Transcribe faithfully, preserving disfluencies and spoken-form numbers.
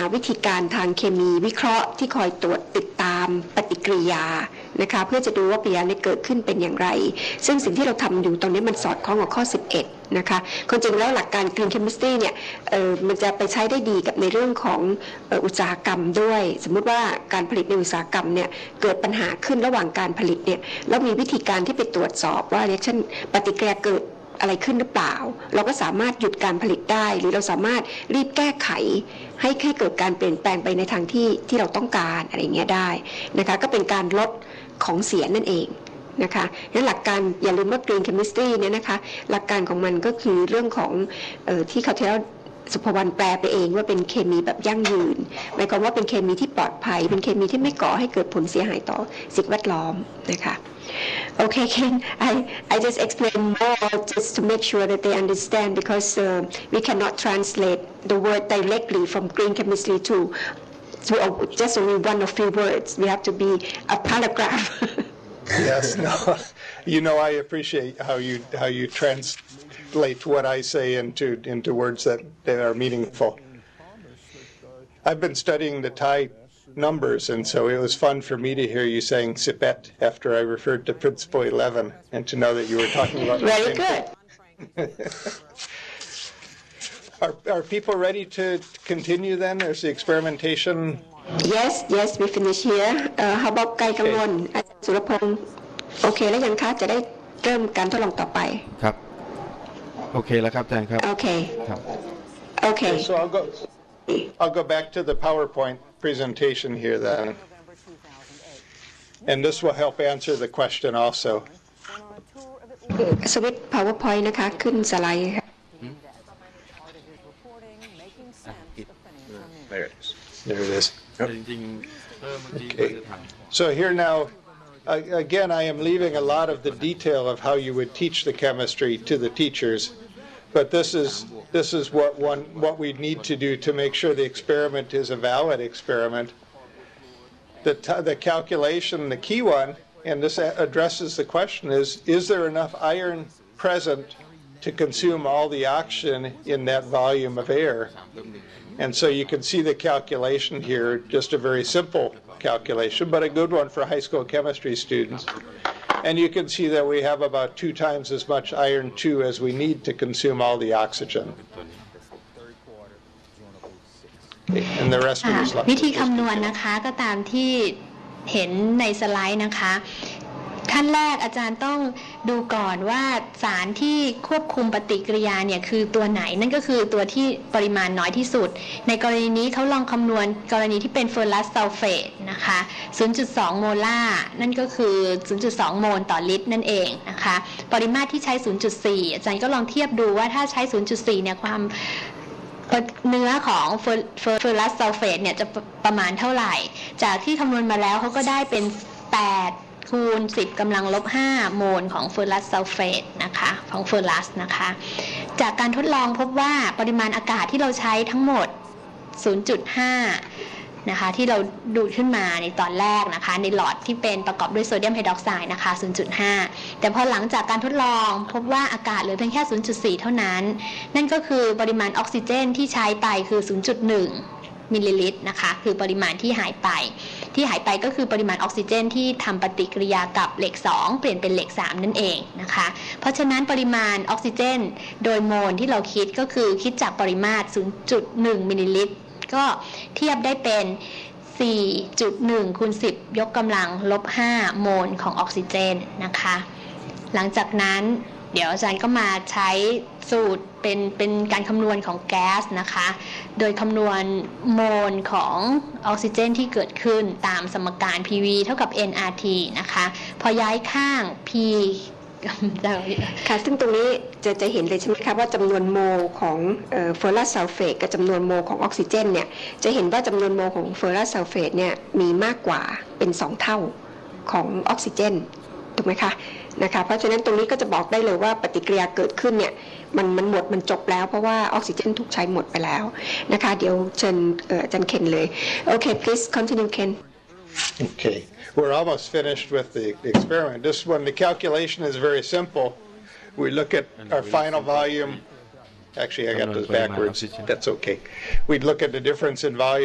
วิธีการทางเคมีวิเคราะห์ที่คอยตรวจติดตามปฏิกิริยานะคะเพื่อจะดูว่าปฏิกิริยานี้เกิดขึ้นเป็นอย่างไรซึ่งสิ่งที่เราทำอยู่ตรงนี้มันสอดคล้องกับข้อสิบเอ็ดนะคะความจริงแล้วหลักการ Green Chemistry เนี่ยเอ่อมันจะไปใช้ได้ดีกับในเรื่องของเอ่ออุตสาหกรรมด้วยสมมุติว่าการผลิตในอุตสาหกรรมเนี่ยเกิดปัญหาขึ้นระหว่างการผลิตเนี่ยแล้วมีวิธีการที่ไปตรวจสอบว่าเนี่ยเช่นปฏิกิริยาเกิดอะไรขึ้นหรือเปล่าเราก็สามารถหยุดการผลิตได้หรือเราสามารถรีบแก้ไขให้ให้เกิดการเปลี่ยนแปลงไปในทางที่ที่เราต้องการอะไรเงี้ยได้นะคะก็เป็นการลดของเสียนั่นเองนะคะงั้นหลักการอย่าลืมว่า Green Chemistry เนี่ยนะคะหลักการของมันก็คือเรื่องของเอ่อที่เขาเทลสุภวรรณแปลไปเองว่าเป็นเคมีแบบยั่งยืนหมายความว่าเป็นเคมีที่ปลอดภัยเป็นเคมีที่ไม่ก่อให้เกิดผลเสียหายต่อสิ่งแวดล้อมนะคะOkay, Ken, I, I just explain more just to make sure that they understand because uh, we cannot translate the word directly from green chemistry to, to just only one or few words. We have to be a paragraph. Yes, no, you know, I appreciate how you how you translate what I say into into words that, that are meaningful. I've been studying the Thai numbers, and so it was fun for me to hear you saying Sipet after I referred to Principle eleven, and to know that you were talking about the Very same good. Are, are people ready to continue then? There's the experimentation. Yes, yes, we finish here. Uh, how about ไกลกังวลอาจารย์สุรพงศ์โอเคแล้วยังคะจะได้เริ่มการทดลองต่อไปครับโอเคแล้วครับอาจารย์ครับโอเคครับ Okay. So I'll go I'll go back to the PowerPoint presentation here then. And this will help answer the question also. สวิตช์ PowerPoint นะคะขึ้นสไลด์ค่ะ There it is. There it is. Okay. So here now, again, I am leaving a lot of the detail of how you would teach the chemistry to the teachers, but this is this is what one what we need to do to make sure the experiment is a valid experiment. The the calculation, the key one, and this addresses the question: is is there enough iron present to consume all the oxygen in that volume of air? And so you can see the calculation here, just a very simple calculation, but a good one for high school chemistry students. And you can see that we have about two times as much iron two as we need to consume all the oxygen. Okay, and the rest of the slide. วิธีคำนวณนะคะก็ตามที่เห็นในสไลด์นะคะขั้นแรกอาจารย์ต้องดูก่อนว่าสารที่ควบคุมปฏิกิริยาเนี่ยคือตัวไหนนั่นก็คือตัวที่ปริมาณน้อยที่สุดในกรณีนี้เขาลองคำนวณกรณีที่เป็นเฟอร์รัสซัลเฟตนะคะ ศูนย์จุดสอง โมลาร์นั่นก็คือ ศูนย์จุดสอง โมลต่อลิตรนั่นเองนะคะปริมาตรที่ใช้ ศูนย์จุดสี่ อาจารย์ก็ลองเทียบดูว่าถ้าใช้ ศูนย์จุดสี่ เนี่ยความเนื้อของเฟอร์รัสซัลเฟตเนี่ยจะประมาณเท่าไหร่จากที่คำนวณมาแล้วเขาก็ได้เป็นแปดคูณสิบกำลังลบห้าโมลของเฟอร์รัสซัลเฟตนะคะของเฟอร์รัสนะคะจากการทดลองพบว่าปริมาณอากาศที่เราใช้ทั้งหมด ศูนย์จุดห้า นะคะที่เราดูดขึ้นมาในตอนแรกนะคะในหลอดที่เป็นประกอบด้วยโซเดียมไฮดรอกไซด์นะคะ ศูนย์จุดห้า แต่พอหลังจากการทดลองพบว่าอากาศเหลือเพียงแค่ ศูนย์จุดสี่ เท่านั้นนั่นก็คือปริมาณออกซิเจนที่ใช้ไปคือ ศูนย์จุดหนึ่ง มิลลิลิตรนะคะคือปริมาณที่หายไปที่หายไปก็คือปริมาณออกซิเจนที่ทำปฏิกิริยากับเหล็กสองเปลี่ยนเป็นเหล็กสามนั่นเองนะคะเพราะฉะนั้นปริมาณออกซิเจนโดยโมลที่เราคิดก็คือคิดจากปริมาตร ศูนย์จุดหนึ่ง มิลลิลิตรก็เทียบได้เป็น สี่จุดหนึ่ง คูณสิบยกกำลังลบห้าโมลของออกซิเจนนะคะหลังจากนั้นเดี๋ยวอาจารย์ก็มาใช้สูตรเป็นเป็นการคำนวณของแก๊สนะคะโดยคำนวณโมลของออกซิเจนที่เกิดขึ้นตามสมการ พี วี เท่ากับ เอ็น อาร์ ที นะคะพอย้ายข้าง P ค่ะซึ่งตรงนี้จะจะเห็นเลยใช่ไหมคะว่าจำนวนโมลของเฟอร์รัสซัลเฟตกับจำนวนโมลของออกซิเจนเนี่ยจะเห็นว่าจำนวนโมลของเฟอร์รัสซัลเฟตเนี่ยมีมากกว่าเป็นสองเท่าของออกซิเจนถูกไหมคะนะคะเพราะฉะนั้นตรงนี้ก็จะบอกได้เลยว่าปฏิกิริยาเกิดขึ้นเนี่ยมันมันหมดมันจบแล้วเพราะว่าออกซิเจนถูกใช้หมดไปแล้วนะคะเดี๋ยวเชิญอาจารย์เคนเลยโอเค please continue Ken Okay, we're almost finished with the experiment. This one, the calculation is very simple. We look at our final volume. Actually, I got this backwards. That's okay. We'd look at the difference in volume